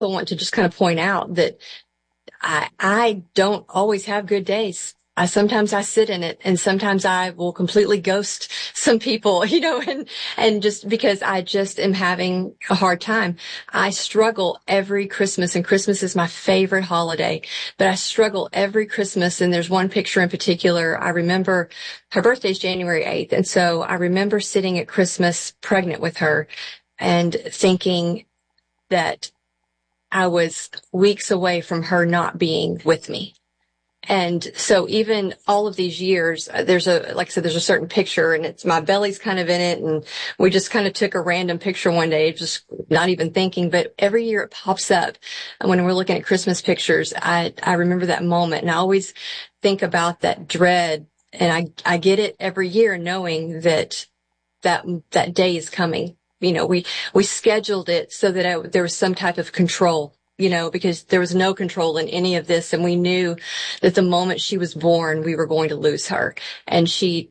want to just kind of point out that I don't always have good days. Sometimes I sit in it, and sometimes I will completely ghost some people, and just because I just am having a hard time. I struggle every Christmas, and Christmas is my favorite holiday, but I struggle every Christmas. And there's one picture in particular. I remember her birthday's January 8th. And so I remember sitting at Christmas pregnant with her and thinking that I was weeks away from her not being with me. And so even all of these years, like I said, there's a certain picture, and it's my belly's kind of in it. And we just kind of took a random picture one day, just not even thinking, but every year it pops up. And when we're looking at Christmas pictures, I remember that moment, and I always think about that dread. And I get it every year, knowing that day is coming. We scheduled it so that there was some type of control, because there was no control in any of this. And we knew that the moment she was born, we were going to lose her. And she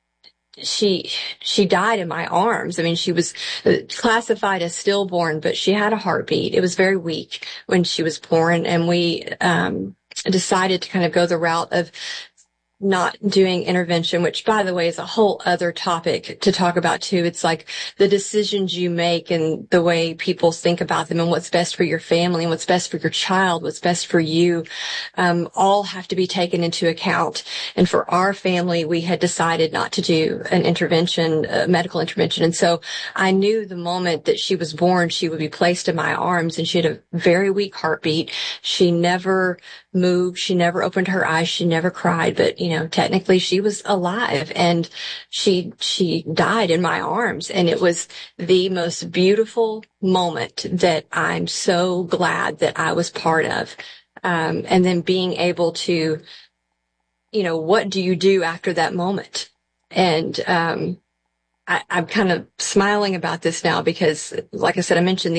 died in my arms. I mean, she was classified as stillborn, but she had a heartbeat. It was very weak when she was born. And we, decided to kind of go the route of not doing intervention, which, by the way, is a whole other topic to talk about too. It's like the decisions you make and the way people think about them, and what's best for your family and what's best for your child, what's best for you, all have to be taken into account. And for our family, we had decided not to do an intervention, a medical intervention. And so I knew the moment that she was born, she would be placed in my arms, and she had a very weak heartbeat. She never moved. She never opened her eyes. She never cried. But, technically she was alive, and she died in my arms. And it was the most beautiful moment that I'm so glad that I was part of. And then being able to, what do you do after that moment? And, I'm kind of smiling about this now because, like I said, I mentioned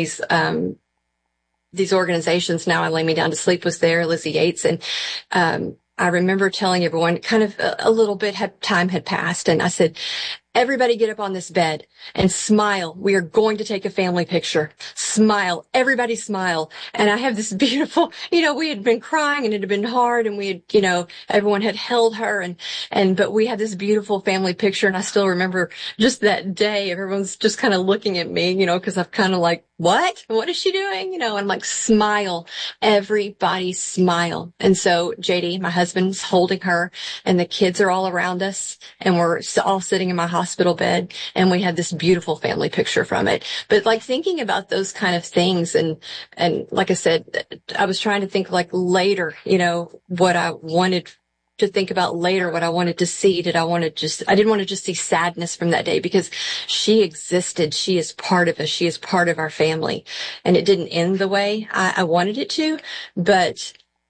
these organizations. Now I Lay Me Down to Sleep was there, Lizzie Yates. And, I remember telling everyone kind of a little bit time had passed. And I said, everybody get up on this bed and smile. We are going to take a family picture. Smile. Everybody smile. And I have this beautiful, we had been crying and it had been hard, and we had, everyone had held her, but we had this beautiful family picture. And I still remember just that day, everyone's just kind of looking at me, cause I'm kind of like, what is she doing? And I'm like, smile. Everybody smile. And so JD, my husband's holding her, and the kids are all around us, and we're all sitting in my hospital bed, and we had this beautiful family picture from it. But like thinking about those kind of things, and like I said, I was trying to think like later, what I wanted to think about later, what I wanted to see. I didn't want to just see sadness from that day, because she existed. She is part of us. She is part of our family. And it didn't end the way I wanted it to, but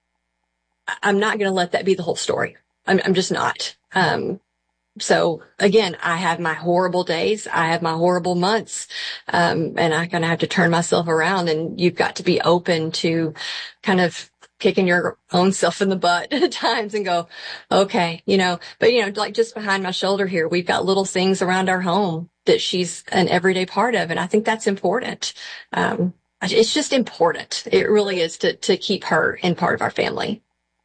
I'm not going to let that be the whole story. I'm just not. So again, I have my horrible days. I have my horrible months. And I kind of have to turn myself around, and you've got to be open to kind of kicking your own self in the butt at times and go, okay, but like just behind my shoulder here, we've got little things around our home that she's an everyday part of. And I think that's important. It's just important. It really is to keep her in part of our family.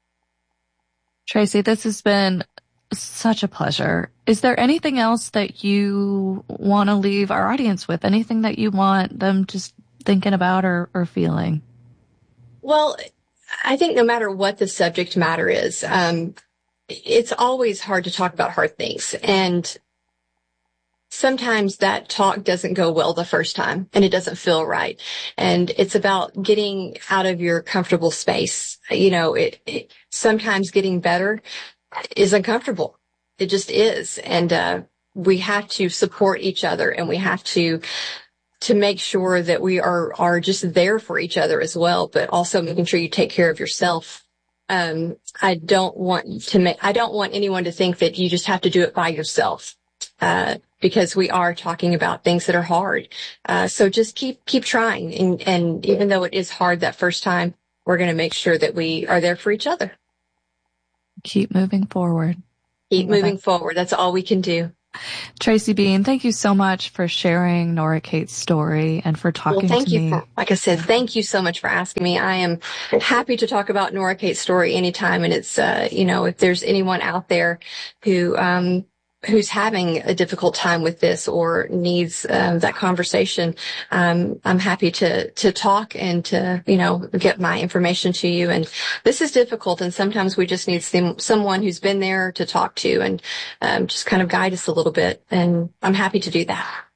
Tracy, this has been such a pleasure. Is there anything else that you want to leave our audience with? Anything that you want them just thinking about or feeling? Well, I think no matter what the subject matter is, it's always hard to talk about hard things. And sometimes that talk doesn't go well the first time, and it doesn't feel right. And it's about getting out of your comfortable space. Sometimes getting better is uncomfortable. It just is. And we have to support each other, and we have to make sure that we are just there for each other as well, but also making sure you take care of yourself. I don't want anyone to think that you just have to do it by yourself, because we are talking about things that are hard. So just keep trying. And even though it is hard that first time, we're going to make sure that we are there for each other. Keep moving forward. Keep moving forward. That's all we can do. Tracy Bean, thank you so much for sharing Nora Kate's story and for Well, talking thank to you me. like I said, thank you so much for asking me. I am happy to talk about Nora Kate's story anytime. And it's, if there's anyone out there who, who's having a difficult time with this or needs that conversation, I'm happy to talk and to get my information to you. And this is difficult, and sometimes we just need someone who's been there to talk to and just kind of guide us a little bit. And I'm happy to do that.